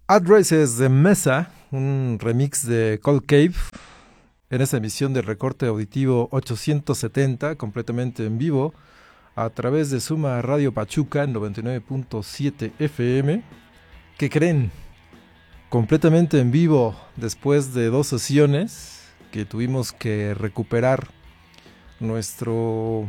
Addresses de Mesa, un remix de Cold Cave, en esta emisión de Recorte Auditivo 870, completamente en vivo, a través de Suma Radio Pachuca en 99.7 FM. ¿Qué creen? Completamente en vivo, después de 2 sesiones que tuvimos que recuperar nuestro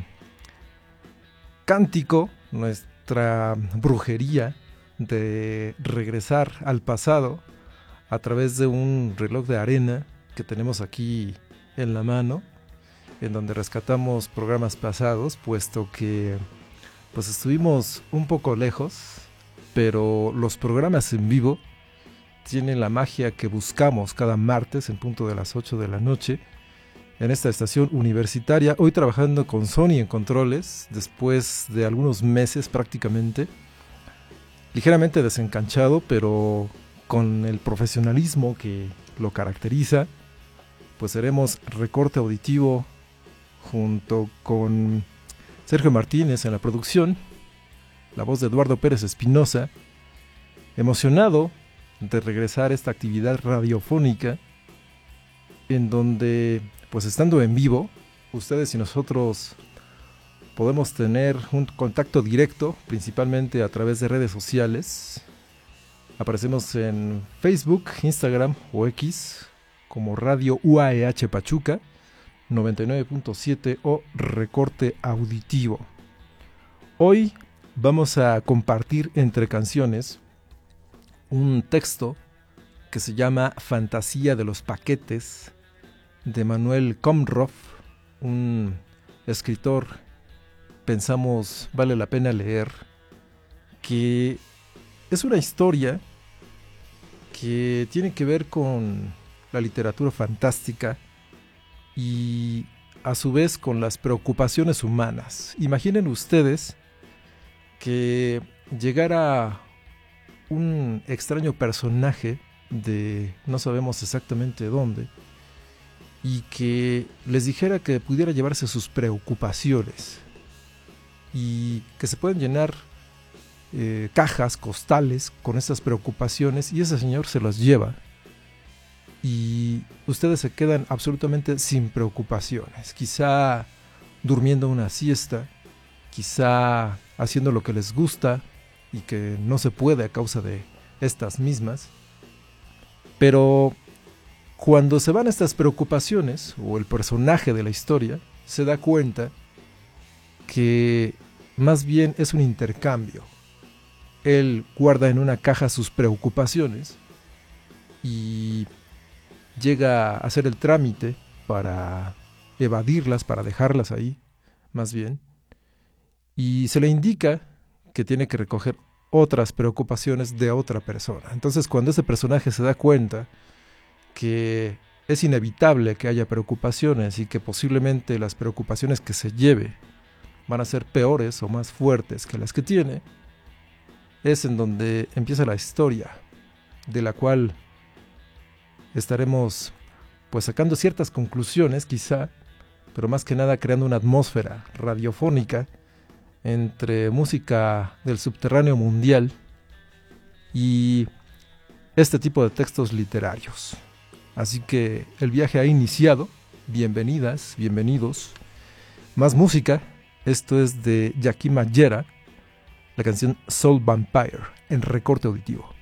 cántico, nuestra brujería de regresar al pasado a través de un reloj de arena que tenemos aquí en la mano, en donde rescatamos programas pasados, puesto que pues estuvimos un poco lejos, pero los programas en vivo tienen la magia que buscamos cada martes en punto de las 8 de la noche en esta estación universitaria, hoy trabajando con Sony en controles, después de algunos meses prácticamente, ligeramente desencanchado, pero con el profesionalismo que lo caracteriza, pues haremos Recorte Auditivo junto con Sergio Martínez en la producción, la voz de Eduardo Pérez Espinosa, emocionado de regresar a esta actividad radiofónica en donde, pues estando en vivo, ustedes y nosotros podemos tener un contacto directo, principalmente a través de redes sociales. Aparecemos en Facebook, Instagram o X como Radio UAEH Pachuca 99.7 o Recorte Auditivo. Hoy vamos a compartir entre canciones un texto que se llama Fantasía de los Paquetes de Manuel Komroff, un escritor, pensamos vale la pena leer, que es una historia que tiene que ver con la literatura fantástica y a su vez con las preocupaciones humanas. Imaginen ustedes que llegara un extraño personaje de no sabemos exactamente dónde y que les dijera que pudiera llevarse sus preocupaciones y que se pueden llenar cajas, costales con esas preocupaciones, y ese señor se las lleva y ustedes se quedan absolutamente sin preocupaciones, quizá durmiendo una siesta, quizá haciendo lo que les gusta y que no se puede a causa de estas mismas. Pero cuando se van estas preocupaciones, o el personaje de la historia se da cuenta que más bien es un intercambio. Él guarda en una caja sus preocupaciones y llega a hacer el trámite para evadirlas, para dejarlas ahí, más bien, y se le indica que tiene que recoger otras preocupaciones de otra persona. Entonces, cuando ese personaje se da cuenta que es inevitable que haya preocupaciones y que posiblemente las preocupaciones que se lleve van a ser peores o más fuertes que las que tiene, es en donde empieza la historia, de la cual estaremos pues sacando ciertas conclusiones quizá, pero más que nada creando una atmósfera radiofónica entre música del subterráneo mundial y este tipo de textos literarios. Así que el viaje ha iniciado. Bienvenidas, bienvenidos. Más música. Esto es de Yakima Yera, la canción Soul Vampire en Recorte Auditivo.